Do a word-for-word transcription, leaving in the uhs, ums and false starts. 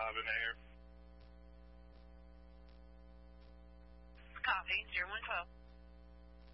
five in the air. Copy, zero one twelve.